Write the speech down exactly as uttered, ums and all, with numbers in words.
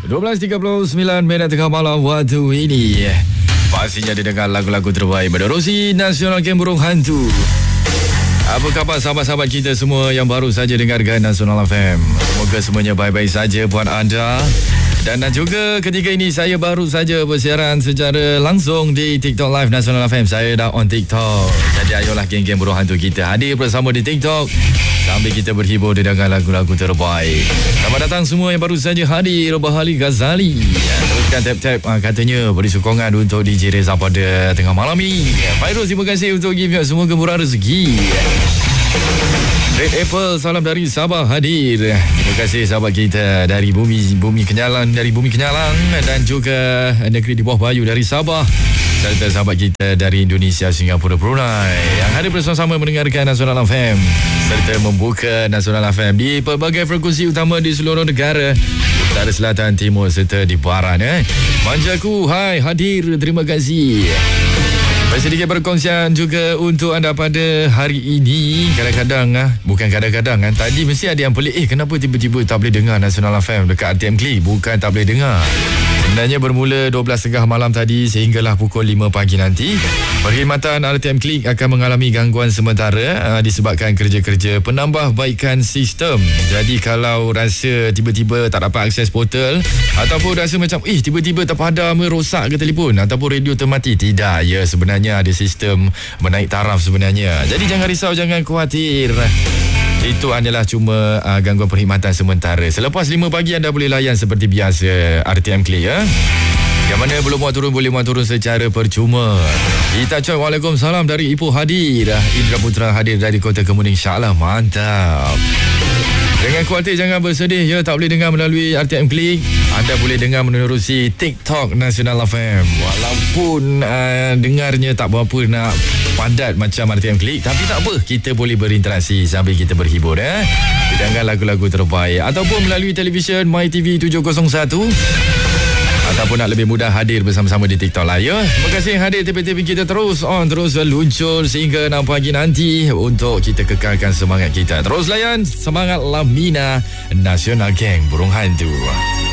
dua belas tiga puluh sembilan minit tengah malam waktu ini. Pastinya didengar lagu-lagu terbaik menerusi Nasional Geng Burung Hantu. Apa khabar sahabat-sahabat kita semua yang baru saja dengarkan Nasional F M? Semoga semuanya baik-baik saja buat anda. Dan juga ketika ini saya baru saja bersiaran secara langsung di TikTok Live Nasional F M. Saya dah on TikTok. Jadi ayolah geng-geng Burung Hantu kita hadir bersama di TikTok sambil kita berhibur dengan lagu-lagu terbaik. Selamat datang semua yang baru saja hadir. Bahali Ghazali. Teruskan tap-tap katanya beri sokongan untuk D J Reza pada tengah malam ini. Fairuz, terima kasih untuk gift semua gemburan rezeki. Red Apple, salam dari Sabah hadir. Terima kasih sahabat kita dari bumi bumi Kenyalang, dari bumi Kenyalang dan juga negeri di bawah Bayu dari Sabah, serta sahabat kita dari Indonesia, Singapura, Brunei yang hadir bersama-sama mendengarkan Nasional F M serta membuka Nasional F M di pelbagai frekuensi utama di seluruh negara, utara, selatan, timur serta di barat. Eh. Manjaku, hai hadir, terima kasih. Sedikit perkongsian juga untuk anda pada hari ini. Kadang-kadang ah, bukan kadang-kadang kan, tadi mesti ada yang pelik, eh kenapa tiba-tiba tak boleh dengar Nasional F M dekat R T M Klik. Bukan tak boleh dengar, sebenarnya bermula dua belas tiga puluh malam tadi sehinggalah pukul lima pagi nanti, perkhidmatan R T M Klik akan mengalami gangguan sementara uh, disebabkan kerja-kerja penambahbaikan sistem. Jadi kalau rasa tiba-tiba tak dapat akses portal ataupun rasa macam eh tiba-tiba terpadam, rosak ke telefon ataupun radio termati, tidak, ya sebenarnya ada sistem menaik taraf sebenarnya. Jadi jangan risau, jangan khawatir. Itu hanyalah cuma uh, gangguan perkhidmatan sementara. Selepas lima pagi anda boleh layan seperti biasa R T M Klik, ya. Yang mana belum muat turun boleh muat turun secara percuma. Kita cakap waalaikumsalam dari Ipoh hadir. Indra Putra hadir dari Kota Kemuning. InsyaAllah mantap. Jangan khawatir, jangan bersedih, ya, tak boleh dengar melalui R T M Klik. Anda boleh dengar menerusi TikTok Nasional F M. Walaupun uh, dengarnya tak berapa nak padat macam R T M Klik, tapi tak apa, kita boleh berinteraksi sambil kita berhibur, eh. Dengar lagu-lagu terbaik ataupun melalui televisyen MyTV tujuh kosong satu, ataupun nak lebih mudah hadir bersama-sama di TikTok lah, ya. Terima kasih yang hadir. T P T V kita terus on, terus luncur sehingga enam pagi nanti untuk kita kekalkan semangat kita. Terus layan semangat Lamina Nasional Geng Burung Hantu.